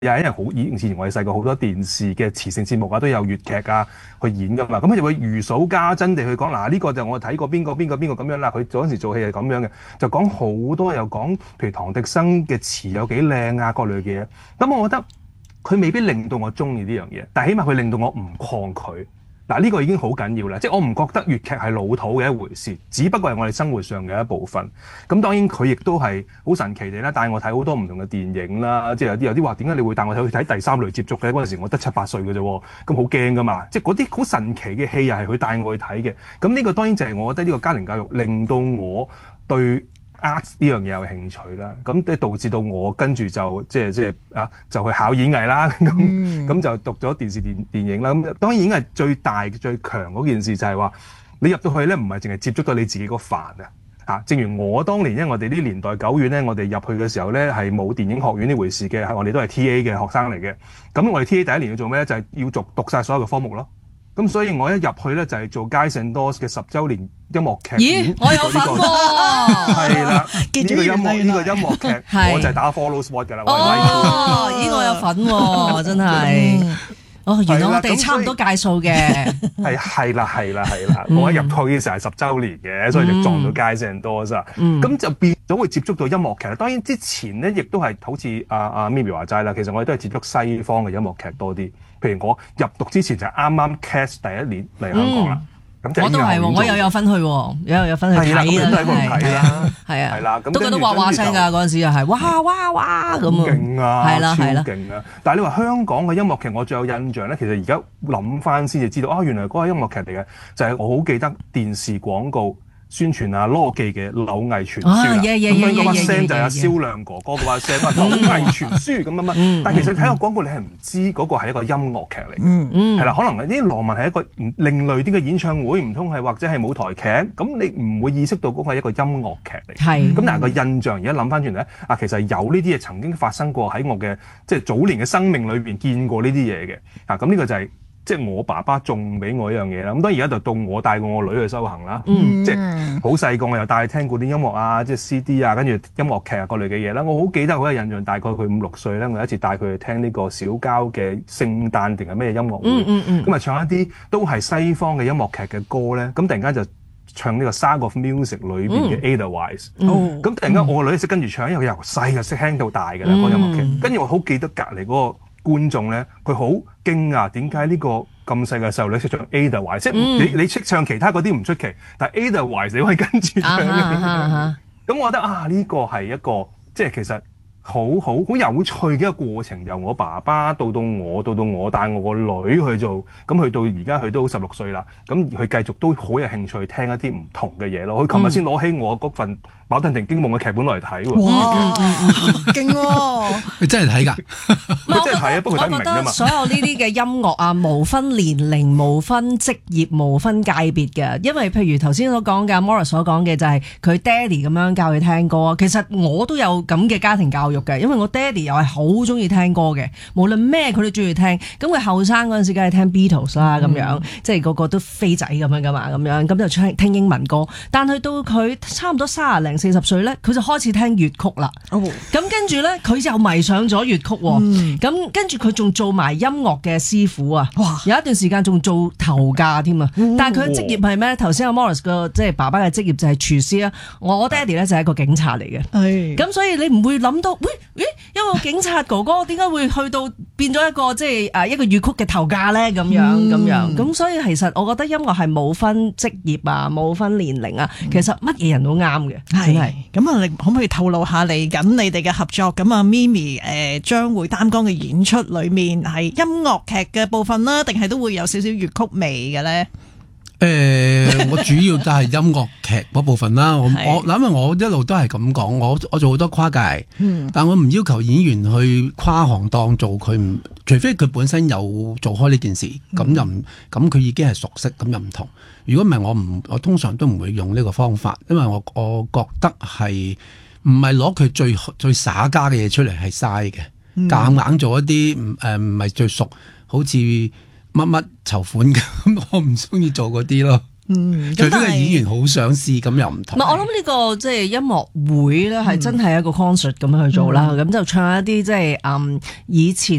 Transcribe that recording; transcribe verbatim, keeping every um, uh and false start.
又因為好以前我哋細個好多電視嘅慈善節目啊，都有粵劇啊去演噶嘛，咁佢就會如數家珍地去講嗱，呢個就我睇過邊個邊個邊個咁樣啦，佢嗰陣時做戲係咁樣嘅，就講好多又講，譬如唐滌生嘅詞有幾靚啊，各類嘅嘢。咁我覺得佢未必令到我中意呢樣嘢，但係起碼佢令到我唔抗拒。嗱，呢個已經好緊要啦，即係我唔覺得粵劇係老土嘅一回事，只不過係我哋生活上嘅一部分。咁當然佢亦都係好神奇地啦，帶我睇好多唔同嘅電影啦，即係有啲有啲話點解你會帶我去睇第三類接觸嘅？嗰陣時我得七八歲嘅啫，咁好驚噶嘛！即係嗰啲好神奇嘅戲又係佢帶我去睇嘅。咁呢個當然就係我覺得呢個家庭教育令到我對 art 呢樣嘢有興趣啦，咁即係導致到我跟住就即係即係啊，就去考演藝啦，咁咁、嗯、就讀咗電視電電影啦。咁當然已經係最大最強嗰件事就係話，你入到去咧唔係淨係接觸到你自己個飯啊，嚇！正如我當年因為我哋啲年代久遠咧，我哋入去嘅時候咧係冇電影學院呢回事嘅，我哋都係 T A 嘅學生嚟嘅。咁我哋 T A 第一年要做咩咧？就係、是、要讀讀曬所有嘅科目咯。咁所以我一入去咧就係、是、做 Guys and Dolls 嘅十週年音樂劇。 咦，我有份喎！ 係啦，呢個音樂呢個音樂劇，我就係打 follow spot 㗎啦。 哦，咦，我有份喎，真係。哦，原來我哋差唔多屆數嘅。 係係啦係啦係啦，我一入去嘅時候係十週年嘅，所以就撞到 Guys and Dolls 啊。咁就變咗會接觸到音樂劇啦。當然之前咧，亦都係好似阿阿 Mimi 話齋啦，其實我哋都係接觸西方嘅音樂劇多啲。譬如我入讀之前就啱啱 cast 第一年嚟香港啦，咁就我都係喎，我又有份去喎，又有份去睇啦， 係啦， 係啊， 係啦， 都覺得哇哇聲㗎嗰陣時又係，哇哇哇咁啊， 勁啊， 係啦係啦， 超勁啊！但係你話香港嘅音樂劇，我最有印象咧，其實而家諗翻先至知道啊，原來嗰個音樂劇嚟嘅，就係我好記得電視廣告宣傳啊，羅記嘅《柳毅傳書》啦，咁樣嗰把聲就係阿蕭亮哥哥嗰把聲，話《柳毅傳書》咁乜乜。但係其實睇個廣告，你係唔知嗰個係一個音樂劇嚟嘅，係啦，可能呢啲羅文係一個另類啲嘅演唱會，唔通係或者係舞台劇，咁你唔會意識到嗰個係一個音樂劇嚟。係。咁但係個印象而家諗翻轉嚟咧，啊，其實有呢啲嘢曾經發生過喺我嘅即係早年嘅生命裏邊見過呢啲嘢嘅。啊，咁呢個就係。即係我爸爸種俾我一樣嘢啦，咁當然而家就到我帶過我女去修行啦，嗯、即係好細個我又帶佢聽古典音樂啊，即係 C D 啊，跟住音樂劇啊各類嘅嘢啦。我好記得好有印象，大概佢五六歲咧，我有一次帶佢去聽呢個小交嘅聖誕定係咩音樂會，咁啊、嗯嗯嗯、唱一啲都係西方嘅音樂劇嘅歌咧，咁突然間就唱呢個《Sound of Music》裏邊嘅 Otherwise，咁突然間我個女識跟住唱，因為佢由細就識聽到大嘅啦嗰個音樂劇，跟住我好記得隔離嗰個觀眾咧，佢好驚訝，點解呢個咁細嘅細路女識唱 Otherwise？、嗯、即係你你識唱其他嗰啲唔出奇，但係 Otherwise 你可以跟住唱。咁、啊啊、我覺得啊，呢、這個係一個即係其實好好好有趣嘅一個過程，由我爸爸到到我，到到我帶我個女去做，咁去到而家佢都十六歲啦，咁佢繼續都好有興趣聽一啲唔同嘅嘢咯。佢琴日先攞起我嗰份《牡丹亭驚夢》嘅劇本落嚟睇喎， 哇，勁喎！ 你真係睇㗎？ 佢真係睇啊，不過睇唔明啊嘛。 所有呢啲嘅音樂啊，無分年齡、無分職業、無分界別嘅。因為譬如頭先所講嘅 Morris 所講嘅就係佢爹哋咁樣教佢聽歌。其實我都有咁嘅家庭教育嘅，因為我爹哋又係好中意聽歌嘅，無論咩佢都中意聽。咁佢後生嗰陣時，梗係聽 Beatles 啦，咁樣、嗯、即係個個都飛仔咁樣噶嘛，咁樣咁就聽聽英文歌。但係到佢差唔多三十零四十歲咧，佢就開始聽粵曲啦。咁、哦、跟住咧，佢又迷上咗粵曲。咁、嗯、跟住佢仲做埋音樂嘅師傅啊！哇，有一段時間仲做頭架添啊！嗯、但係佢嘅職業係咩咧？頭先阿 Morris 個即係爸爸嘅職業就係廚師啊！我爹哋咧就係一個警察嚟嘅。係咁，所以你唔會諗到，喂，咦？因為警察哥哥點解會去到變咗一個即係誒一個粵曲嘅頭架咧？咁樣咁、嗯、樣咁，所以其實我覺得音樂係冇分職業啊，冇分年齡啊，其實乜嘢人都啱嘅。係係咁啊！你可唔可以透露下嚟緊你哋嘅合作？咁啊，Mimi 誒將會擔綱嘅演出裏面係音樂劇嘅部分啦，定係都會有少少粵曲味嘅咧？ 誒、呃，我主要就係音樂劇嗰部分啦。我我諗，因為我一路都係咁講，我我做好多跨界，嗯、但我唔要求演員去跨行當做佢唔，除非佢本身有做開呢件事，咁、嗯、就唔，咁佢已經係熟悉，咁又唔同。如果唔係，我唔，我通常都唔會用呢個方法，因為我我覺得係唔係攞佢最最耍家嘅嘢出嚟係嘥嘅，夾、嗯、硬，硬做一啲唔誒唔係最熟，好似。乜乜籌款咁，我唔中意做嗰啲咯。嗯，除非個演員好想試，咁又唔同。 唔係，我諗呢個即係音樂會咧，係真係一個 concert 咁樣去做啦。咁、嗯、就唱一啲即係嗯以前。